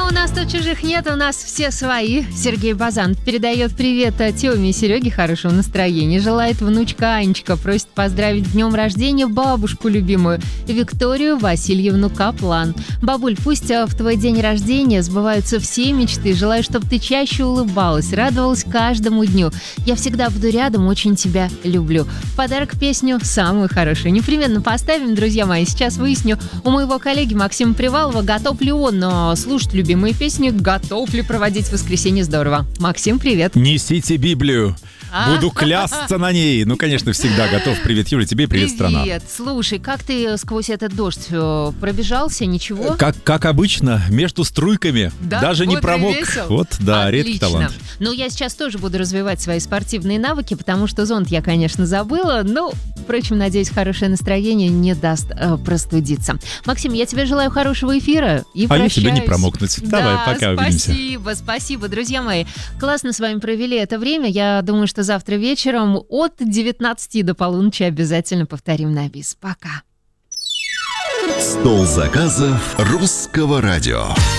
у нас тут чужих нет, у нас все свои. Сергей Базан передает привет Тёме и Сереге, хорошего настроения. Желает внучка Анечка, просит поздравить с днем рождения бабушку любимую Викторию Васильевну Каплан. Бабуль, пусть в твой день рождения сбываются все мечты. Желаю, чтобы ты чаще улыбалась, радовалась каждому дню. Я всегда буду рядом, очень тебя люблю. В подарок песню самую хорошую непременно поставим, друзья мои. Сейчас выясню у моего коллеги Максима Привалова, готов ли он слушать любимые песни, готов ли проводить воскресенье здорово. Максим, привет. Несите Библию. Буду клясться на ней. Ну, конечно, всегда готов. Привет, Юля, тебе и привет, страна. Привет. Слушай, как ты сквозь этот дождь пробежался? Ничего? Как обычно, между струйками. Да? Даже не Вот промок. и весело. Вот, да, Отлично. редкий талант. Ну, я сейчас тоже буду развивать свои спортивные навыки, потому что зонт я, конечно, забыла. Но, впрочем, надеюсь, хорошее настроение не даст простудиться. Максим, я тебе желаю хорошего эфира и прощаюсь. Я тебе не промокнуть. Давай, пока, увидимся. Спасибо, друзья мои. Классно с вами провели это время. Я думаю, что завтра вечером от 19 до полуночи обязательно повторим на бис. Пока. Стол заказов Русского радио.